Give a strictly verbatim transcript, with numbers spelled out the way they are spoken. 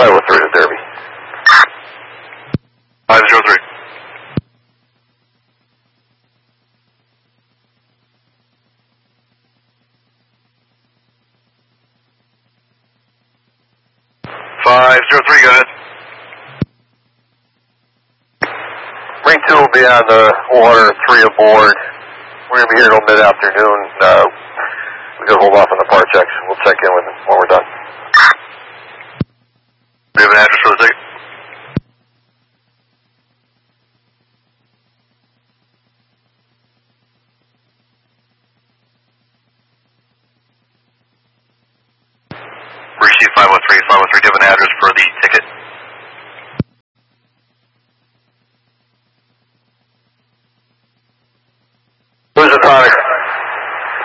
five oh three to Derby. five zero three. five zero three, go ahead. Marine two will be on the water, three aboard. We're going to be here till mid-afternoon. Uh, we got to hold off on the part checks. We'll check in when, when we're done. Do you have an address for the ticket? Receive five oh three. five oh three, do you have an address for the ticket?